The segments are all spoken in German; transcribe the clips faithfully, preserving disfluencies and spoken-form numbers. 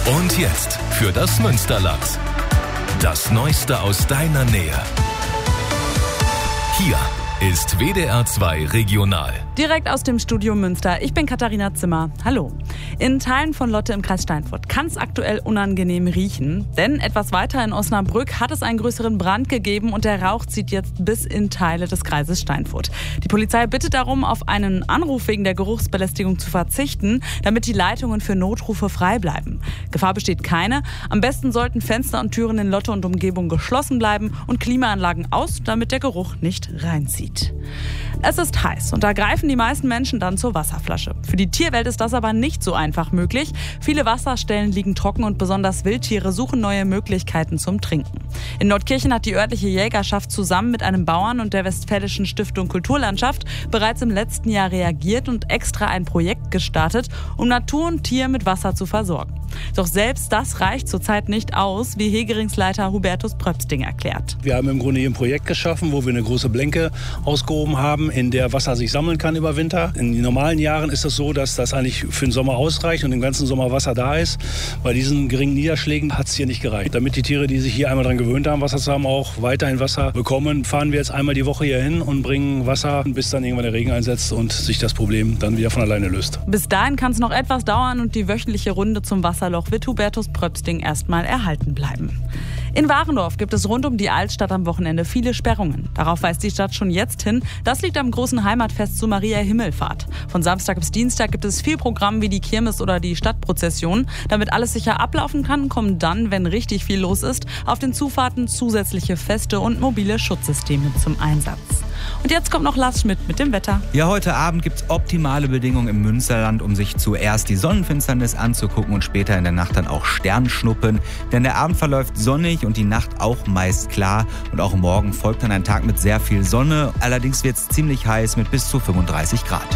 Und jetzt für das Münsterland. Das Neueste aus deiner Nähe. Hier ist W D R zwei Regional. Direkt aus dem Studio Münster. Ich bin Katharina Zimmer. Hallo. In Teilen von Lotte im Kreis Steinfurt kann es aktuell unangenehm riechen. Denn etwas weiter in Osnabrück hat es einen größeren Brand gegeben und der Rauch zieht jetzt bis in Teile des Kreises Steinfurt. Die Polizei bittet darum, auf einen Anruf wegen der Geruchsbelästigung zu verzichten, damit die Leitungen für Notrufe frei bleiben. Gefahr besteht keine. Am besten sollten Fenster und Türen in Lotte und Umgebung geschlossen bleiben und Klimaanlagen aus, damit der Geruch nicht reinzieht. Es ist heiß und da greifen die meisten Menschen dann zur Wasserflasche. Für die Tierwelt ist das aber nicht so einfach möglich. Viele Wasserstellen liegen trocken und besonders Wildtiere suchen neue Möglichkeiten zum Trinken. In Nordkirchen hat die örtliche Jägerschaft zusammen mit einem Bauern und der Westfälischen Stiftung Kulturlandschaft bereits im letzten Jahr reagiert und extra ein Projekt gestartet, um Natur und Tier mit Wasser zu versorgen. Doch selbst das reicht zurzeit nicht aus, wie Hegeringsleiter Hubertus Pröpsting erklärt. Wir haben im Grunde hier ein Projekt geschaffen, wo wir eine große Blänke ausgehoben haben, in der Wasser sich sammeln kann über Winter. In den normalen Jahren ist es so, dass das eigentlich für den Sommer ausreicht und den ganzen Sommer Wasser da ist. Bei diesen geringen Niederschlägen hat es hier nicht gereicht. Damit die Tiere, die sich hier einmal daran gewöhnt haben, Wasser zu haben, auch weiterhin Wasser bekommen, fahren wir jetzt einmal die Woche hier hin und bringen Wasser, bis dann irgendwann der Regen einsetzt und sich das Problem dann wieder von alleine löst. Bis dahin kann es noch etwas dauern und die wöchentliche Runde zum Wasserloch wird Hubertus Pröpsting erstmal erhalten bleiben. In Warendorf gibt es rund um die Altstadt am Wochenende viele Sperrungen. Darauf weist die Stadt schon jetzt hin. Das liegt am großen Heimatfest zu Maria Himmelfahrt. Von Samstag bis Dienstag gibt es viel Programm wie die Kirmes oder die Stadtprozession. Damit alles sicher ablaufen kann, kommen dann, wenn richtig viel los ist, auf den Zufahrten zusätzliche Feste und mobile Schutzsysteme zum Einsatz. Und jetzt kommt noch Lars Schmidt mit dem Wetter. Ja, heute Abend gibt es optimale Bedingungen im Münsterland, um sich zuerst die Sonnenfinsternis anzugucken und später in der Nacht dann auch Sternschnuppen. Denn der Abend verläuft sonnig und die Nacht auch meist klar. Und auch morgen folgt dann ein Tag mit sehr viel Sonne. Allerdings wird es ziemlich heiß mit bis zu fünfunddreißig Grad.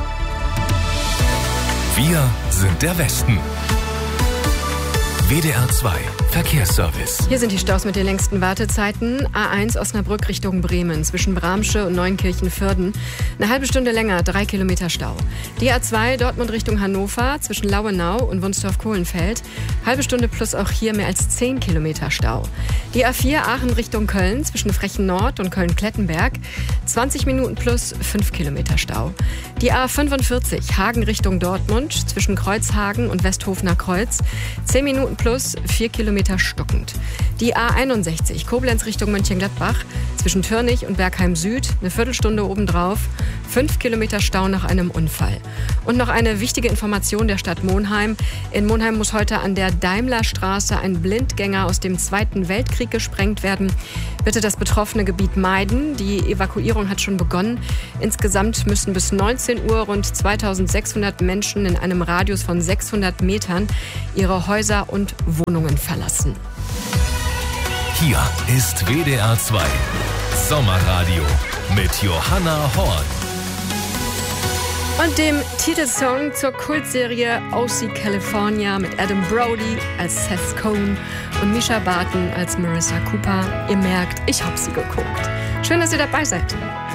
Wir sind der Westen. W D R zwei Verkehrsservice. Hier sind die Staus mit den längsten Wartezeiten. A eins Osnabrück Richtung Bremen zwischen Bramsche und Neunkirchen-Vörden. Eine halbe Stunde länger, drei Kilometer Stau. Die A zwei Dortmund Richtung Hannover zwischen Lauenau und Wunstorf-Kohlenfeld. Halbe Stunde plus auch hier mehr als zehn Kilometer Stau. Die A vier Aachen Richtung Köln zwischen Frechen Nord und Köln-Klettenberg. zwanzig Minuten plus fünf Kilometer Stau. Die A fünfundvierzig Hagen Richtung Dortmund zwischen Kreuzhagen und Westhofener Kreuz. zehn Minuten plus vier Kilometer stockend. Die A einundsechzig Koblenz Richtung Mönchengladbach zwischen Türnich und Bergheim Süd, eine Viertelstunde obendrauf, fünf Kilometer Stau nach einem Unfall. Und noch eine wichtige Information der Stadt Monheim. In Monheim muss heute an der Daimlerstraße ein Blindgänger aus dem Zweiten Weltkrieg gesprengt werden. Bitte das betroffene Gebiet meiden. Die Evakuierung hat schon begonnen. Insgesamt müssen bis neunzehn Uhr rund zweitausendsechshundert Menschen in einem Radius von sechshundert Metern ihre Häuser und Wohnungen verlassen. Hier ist W D R zwei Sommerradio mit Johanna Horn. Und dem Titelsong zur Kultserie O C California mit Adam Brody als Seth Cohen und Mischa Barton als Marissa Cooper. Ihr merkt, ich hab sie geguckt. Schön, dass ihr dabei seid.